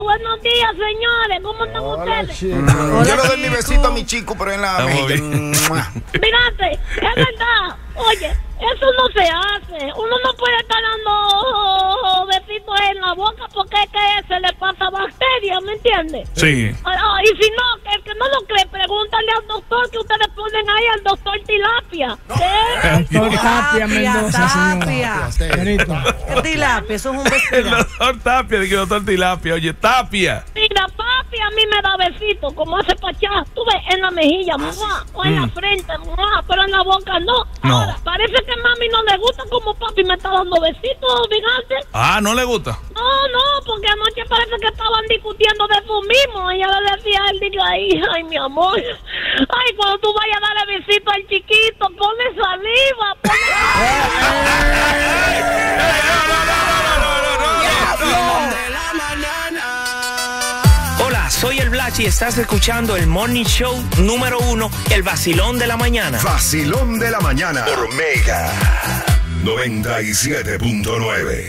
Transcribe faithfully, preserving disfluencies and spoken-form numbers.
Buenos días, señores. ¿Cómo están Hola, ustedes? Hola, Yo le doy chico. mi besito a mi chico, pero en la mejilla. Mirate, es verdad. Oye, eso no se hace. Uno no puede estar dando besitos en la boca porque es que se le pasa bacteria, ¿me entiendes? Sí. Ah, y si no, que el que no lo cree, pregúntale al doctor que ustedes ponen ahí, al doctor Tilapia. ¿Qué? Doctor Tapia Mendoza, Tapia. señor. ¿Qué tilapia? Eso es un El respiro. doctor Tapia, dije doctor Tilapia. Oye, Tapia. Mira, papi, a mí me da besitos, como hace Pachá. Tú ves, en la mejilla, ¡mua! O en la frente, ¡mua! Pero en la boca no. No. Ahora, parece que a mami no le gusta como papi me está dando besitos, fíjate. Ah, ¿no le gusta? No, no, porque anoche parece que estaban discutiendo de eso mismo. Ella le decía a él, diga, ay, ay, mi amor. Ay, cuando tú vayas a darle besito al chiquito, ponle saliva, ponle Hola, soy el Blach y estás escuchando el Morning Show número uno, el vacilón de la mañana. Vacilón de la mañana por Mega noventa y siete punto nueve.